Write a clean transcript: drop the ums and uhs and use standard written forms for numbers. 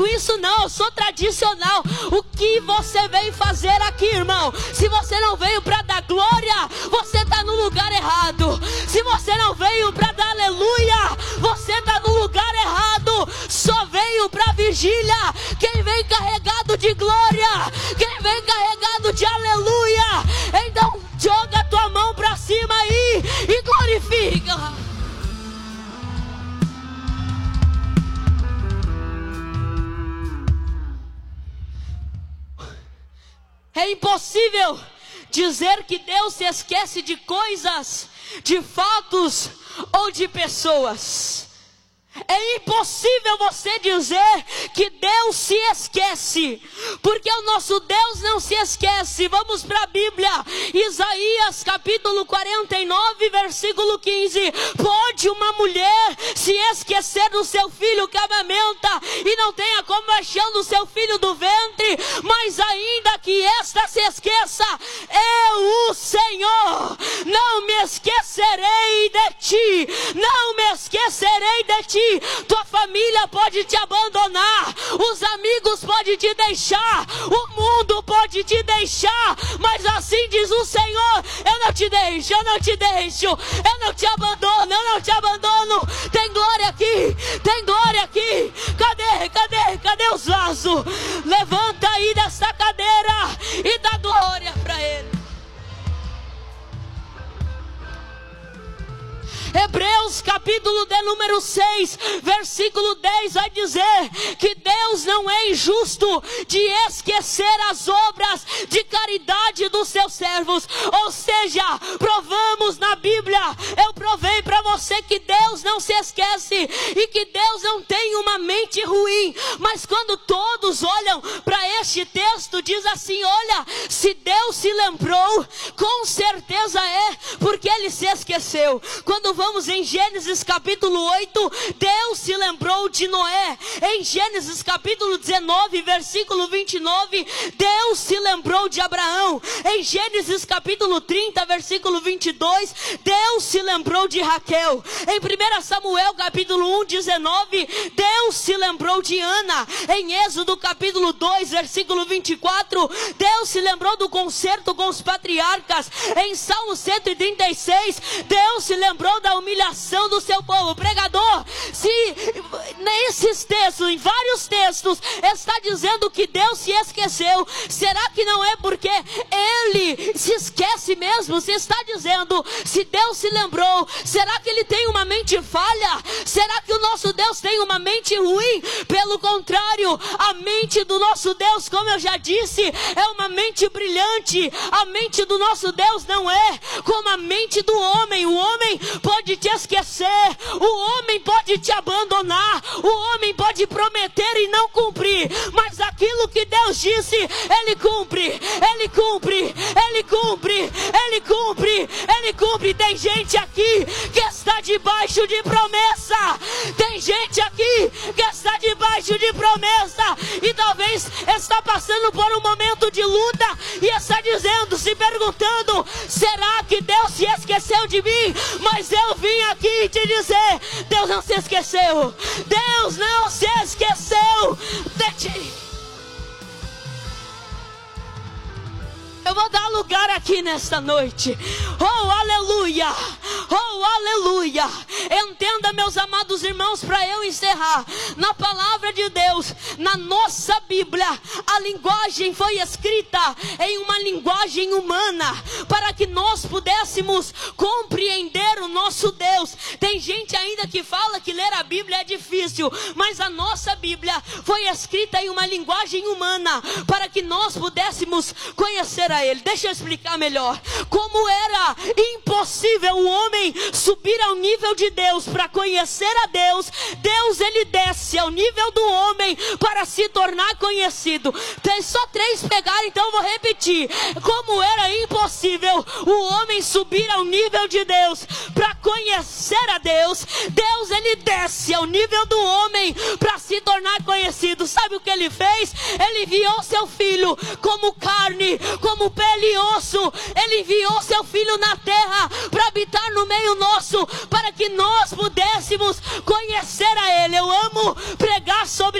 com isso não, eu sou tradicional. O que você veio fazer aqui, irmão? Se você não veio para dar glória, você está no lugar errado. Se você não veio para dar aleluia, você está no lugar errado. Só veio para vigília quem vem carregado de glória, quem vem carregado de aleluia. Então joga a tua mão para cima aí e glorifica. É impossível dizer que Deus se esquece de coisas, de fatos ou de pessoas. É impossível você dizer que Deus se esquece, porque o nosso Deus não se esquece. Vamos para a Bíblia, Isaías capítulo 49, versículo 15. Pode uma mulher se esquecer do seu filho que amamenta e não tenha compaixão do seu filho do ventre, mas ainda que esta se esqueça, eu, o Senhor, não me esquecerei de ti, não me esquecerei de ti. Tua família pode te abandonar, os amigos podem te deixar, o mundo pode te deixar, mas assim diz o Senhor: eu não te deixo, eu não te deixo, eu não te abandono, eu não te abandono. Tem glória aqui, tem glória aqui. Cadê os vasos? Levanta aí dessa cadeira e dá glória para Ele. Hebreus capítulo de número 6, versículo 10 vai dizer que Deus não é injusto de esquecer as obras de caridade dos seus servos. Ou seja, provamos na Bíblia, eu provei para você que Deus não se esquece e que Deus não tem uma mente ruim. Mas quando todos olham para este texto, diz assim: olha, se Deus se lembrou, com certeza é porque Ele se esqueceu. Quando vamos em Gênesis capítulo 8, Deus se lembrou de Noé. Em Gênesis capítulo 19, versículo 29, Deus se lembrou de Abraão. Em Gênesis capítulo 30, versículo 22, Deus se lembrou de Raquel. Em 1 Samuel capítulo 1, 19, Deus se lembrou de Ana. Em Êxodo capítulo 2, versículo 24, Deus se lembrou do concerto com os patriarcas. Em Salmo 136, Deus se lembrou da humilhação do seu povo. Pregador, se nesses textos, em vários textos, está dizendo que Deus se esqueceu, será que não é porque Ele se esquece mesmo? Se está dizendo, se Deus se lembrou, será que Ele tem uma mente falha? Será que o nosso Deus tem uma mente ruim? Pelo contrário, a mente do nosso Deus, como eu já disse, é uma mente brilhante. A mente do nosso Deus não é como a mente do homem. O homem pode te esquecer, o homem pode te abandonar, o homem pode prometer e não cumprir, mas aquilo que Deus disse, Ele cumpre, Ele cumpre, Ele cumpre, Ele cumpre, Ele cumpre. Tem gente aqui que está debaixo de promessa, tem gente aqui que está debaixo de promessa e talvez está passando por um momento de luta e está dizendo, se perguntando, será que Deus se esqueceu de mim? Mas eu vim aqui te dizer, Deus não se esqueceu, Deus não se esqueceu de ti. Eu vou dar lugar aqui nesta noite. Oh, aleluia! Oh, aleluia! Entenda, meus amados irmãos, para eu encerrar. Na palavra de Deus, na nossa Bíblia, a linguagem foi escrita em uma linguagem humana, para que nós pudéssemos compreender o nosso Deus. Tem gente ainda que fala que ler a Bíblia é difícil, mas a nossa Bíblia foi escrita em uma linguagem humana, para que nós pudéssemos conhecer a Ele. Deixa eu explicar melhor. Como era impossível o homem subir ao nível de Deus para conhecer a Deus, Deus ele desce ao nível do homem para se tornar conhecido. Tem só 3 pegaram, então eu vou repetir. Como era impossível o homem subir ao nível de Deus para conhecer a Deus, Deus ele desce ao nível do homem para se tornar conhecido. Sabe o que ele fez? Ele enviou seu filho como carne, como pele e osso. Ele enviou seu filho na terra para habitar no meio nosso, para que nós pudéssemos conhecer a Ele. Eu amo pregar sobre